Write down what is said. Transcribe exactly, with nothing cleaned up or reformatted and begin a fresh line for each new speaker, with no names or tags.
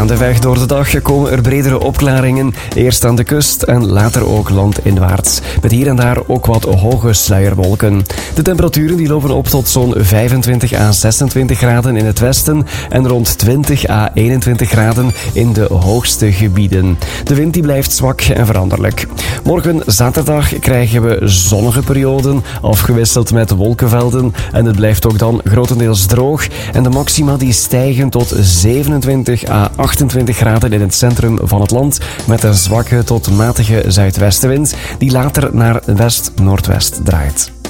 Gaandeweg door de dag komen er bredere opklaringen. Eerst aan de kust en later ook landinwaarts. Met hier en daar ook wat hoge sluierwolken. De temperaturen die lopen op tot zo'n vijfentwintig à zesentwintig graden in het westen en rond twintig à eenentwintig graden in de hoogste gebieden. De wind die blijft zwak en veranderlijk. Morgen zaterdag krijgen we zonnige perioden, afgewisseld met wolkenvelden. En het blijft ook dan grotendeels droog. En de maxima die stijgen tot zevenentwintig à achtentwintig graden in het centrum van het land. Met een zwakke tot matige zuidwestenwind die later naar west-noordwest draait.